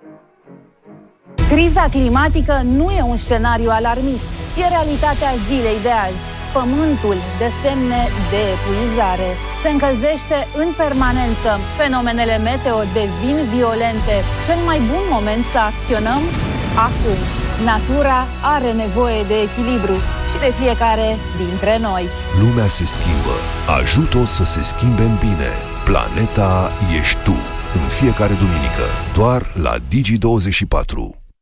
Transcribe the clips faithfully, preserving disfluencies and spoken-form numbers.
Criza climatică nu e un scenariu alarmist, e realitatea zilei de azi. Pământul dă semne de epuizare, se încălzește în permanență, fenomenele meteo devin violente. Cel mai bun moment să acționăm? Acum. Natura are nevoie de echilibru și de fiecare dintre noi. Lumea se schimbă, ajută-o să se schimbe în bine. Planeta ești tu. În fiecare duminică, doar la Digi douăzeci și patru.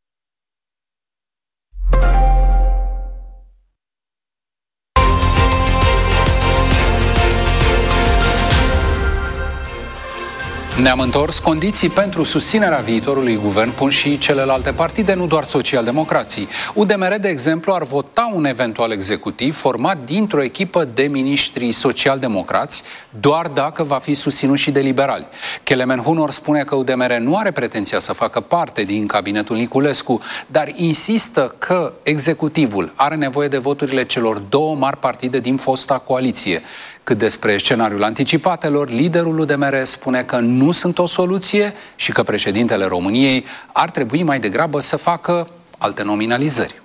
Ne-am întors. Condiții pentru susținerea viitorului guvern pun și celelalte partide, nu doar socialdemocrații. U D M R, de exemplu, ar vota un eventual executiv format dintr-o echipă de miniștri socialdemocrați, doar dacă va fi susținut și de liberali. Kelemen Hunor spune că U D M R nu are pretenția să facă parte din cabinetul Niculescu, dar insistă că executivul are nevoie de voturile celor două mari partide din fosta coaliție. Cât despre scenariul anticipatelor, liderul U D M R spune că nu sunt o soluție și că președintele României ar trebui mai degrabă să facă alte nominalizări.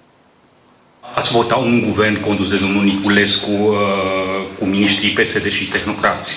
Ați vota un guvern condus de domnul Niculescu cu miniștrii P S D și tehnocrații?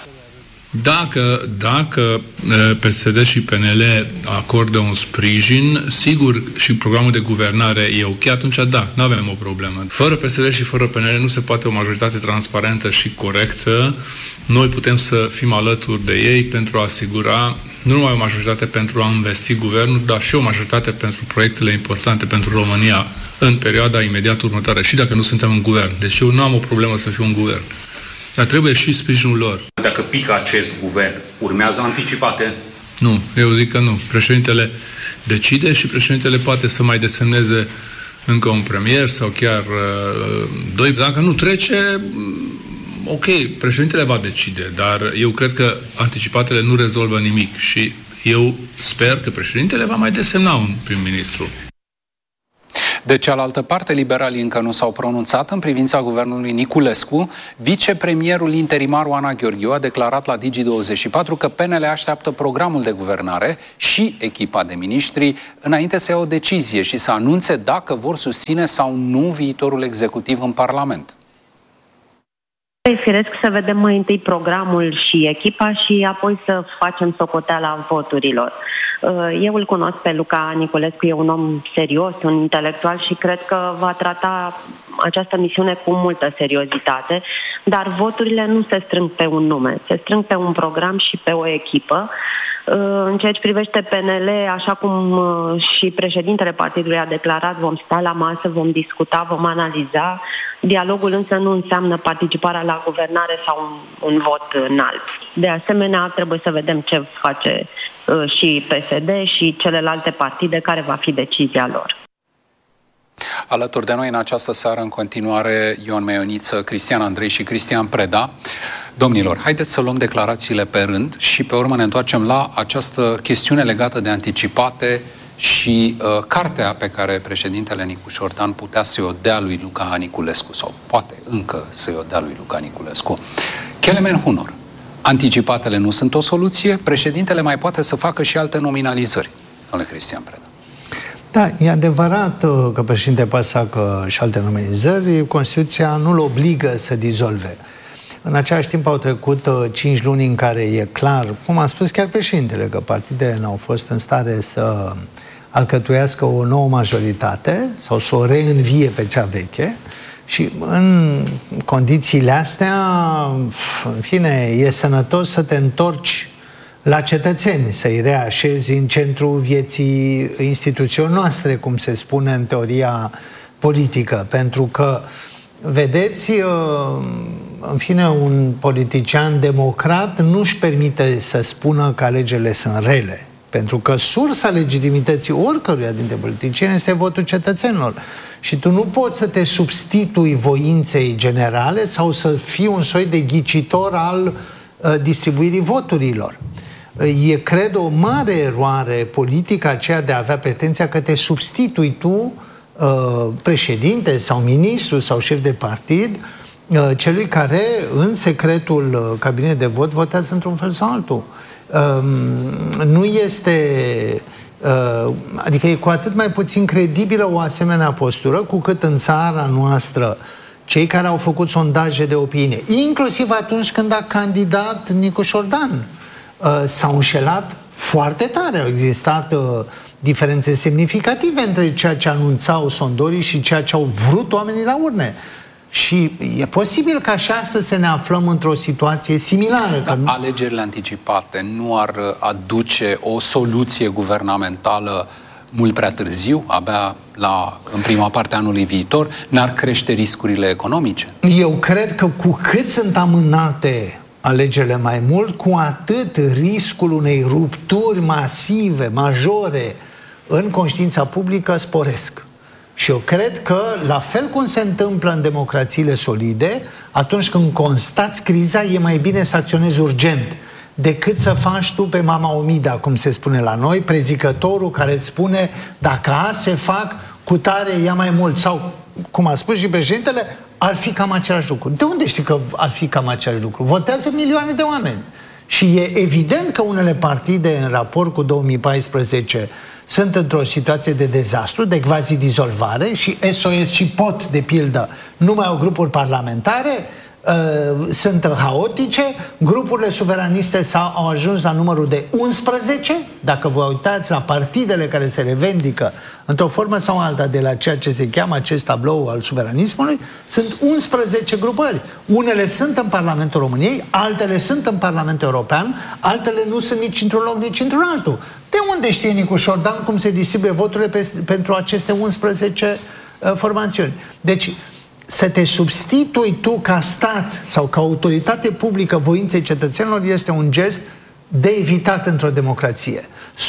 Dacă, dacă P S D și P N L acordă un sprijin, sigur, și programul de guvernare e ok, atunci da, nu avem o problemă. Fără P S D și fără P N L nu se poate o majoritate transparentă și corectă. Noi putem să fim alături de ei pentru a asigura nu numai o majoritate pentru a investi guvernul, dar și o majoritate pentru proiectele importante pentru România în perioada imediat următoare, și dacă nu suntem în guvern. Deci eu nu am o problemă să fiu în guvern. Dar trebuie și sprijinul lor. Dacă pică acest guvern, urmează anticipate? Nu, eu zic că nu. Președintele decide și președintele poate să mai desemneze încă un premier sau chiar uh, doi. Dacă nu trece, ok, președintele va decide, dar eu cred că anticipatele nu rezolvă nimic și eu sper că președintele va mai desemna un prim-ministru. De cealaltă parte, liberalii încă nu s-au pronunțat în privința guvernului Niculescu. Vicepremierul interimar Oana Gheorghiu a declarat la Digi douăzeci și patru că P N L așteaptă programul de guvernare și echipa de miniștri înainte să ia o decizie și să anunțe dacă vor susține sau nu viitorul executiv în Parlament. E firesc să vedem mai întâi programul și echipa și apoi să facem socoteala voturilor. Eu îl cunosc pe Luca Niculescu, e un om serios, un intelectual și cred că va trata această misiune cu multă seriozitate, dar voturile nu se strâng pe un nume, se strâng pe un program și pe o echipă. În ceea ce privește P N L, așa cum și președintele partidului a declarat, vom sta la masă, vom discuta, vom analiza. Dialogul însă nu înseamnă participarea la guvernare sau un, un vot înalt. De asemenea, trebuie să vedem ce face uh, și P S D și celelalte partide, care va fi decizia lor. Alături de noi în această seară, în continuare, Ion Meioniță, Cristian Andrei și Cristian Preda. Domnilor, haideți să luăm declarațiile pe rând și pe urmă ne întoarcem la această chestiune legată de anticipate și uh, cartea pe care președintele Nicu Șordan putea să-i o dea lui Luca Niculescu, sau poate încă să-i o dea lui Luca Niculescu. Kelemen Hunor, anticipatele nu sunt o soluție, președintele mai poate să facă și alte nominalizări. Domnule Cristian Preda. Da, e adevărat că președintele poate să facă și alte nominalizări. Constituția nu-l obligă să dizolve. În același timp au trecut cinci luni în care e clar, cum a spus chiar președintele, că partidele n-au fost în stare să alcătuiască o nouă majoritate sau să o reînvie pe cea veche. Și în condițiile astea, în fine, e sănătos să te întorci la cetățeni, să-i reașezi în centrul vieții instituțiilor noastre, cum se spune în teoria politică. Pentru că, vedeți, în fine, un politician democrat nu-și permite să spună că alegerile sunt rele. Pentru că sursa legitimității oricăruia dintre politicieni este votul cetățenilor. Și tu nu poți să te substitui voinței generale sau să fii un soi de ghicitor al uh, distribuirii voturilor. E, cred, o mare eroare politică aceea de a avea pretenția că te substitui tu, uh, președinte sau ministru sau șef de partid, uh, celui care, în secretul uh, cabinet de vot, votează într-un fel sau altul. Uh, nu este Adică e cu atât mai puțin credibilă o asemenea postură, cu cât în țara noastră cei care au făcut sondaje de opinie, inclusiv atunci când a candidat Nicu Șordan, s-au înșelat foarte tare. Au existat diferențe semnificative între ceea ce anunțau sondorii și ceea ce au vrut oamenii la urne. Și e posibil ca și astăzi să ne aflăm într-o situație similară. Dar că... alegerile anticipate nu ar aduce o soluție guvernamentală mult prea târziu, abia la, în prima parte a anului viitor? N-ar crește riscurile economice? Eu cred că cu cât sunt amânate alegerile mai mult, cu atât riscul unei rupturi masive, majore în conștiința publică sporesc. Și eu cred că, la fel cum se întâmplă în democrațiile solide, atunci când constați criza, e mai bine să acționezi urgent decât să faci tu pe mama omida, cum se spune la noi, prezicătorul care îți spune dacă azi se fac, cu tare ia mai mult. Sau, cum a spus și președintele, ar fi cam același lucru. De unde știi că ar fi cam același lucru? Votează milioane de oameni. Și e evident că unele partide, în raport cu două mii paisprezece, sunt într-o situație de dezastru, de quasi-dizolvare, și S O S și P O T, de pildă, nu mai au grupuri parlamentare, uh, sunt haotice, grupurile suveraniste s-au, au ajuns la numărul de unsprezece, dacă vă uitați la partidele care se revendică într-o formă sau alta de la ceea ce se cheamă acest tablou al suveranismului, sunt unsprezece grupări. Unele sunt în Parlamentul României, altele sunt în Parlamentul European, altele nu sunt nici într-un loc, nici într-un altul. De unde știe Nicu Șordan cum se distribuie voturile pe, pentru aceste unsprezece uh, formațiuni? Deci, să te substitui tu ca stat sau ca autoritate publică voinței cetățenilor este un gest de evitat într-o democrație.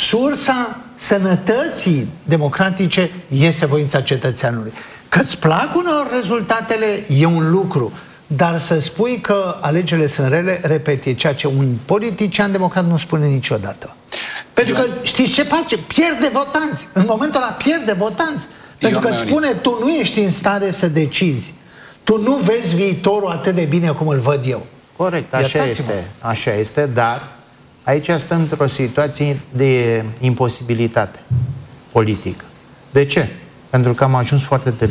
Sursa sănătății democratice este voința cetățeanului. Că-ți plac uneori rezultatele e un lucru, dar să spui că alegerile sunt rele, repet, e ceea ce un politician democrat nu spune niciodată. Pentru că știți ce face? Pierde votanți. În momentul ăla pierde votanți. Pentru că îți spune, tu nu ești în stare să decizi. Tu nu vezi viitorul atât de bine cum îl văd eu. Corect, așa este, așa este, dar aici stăm într-o situație de imposibilitate politică. De ce? Pentru că am ajuns foarte târziu.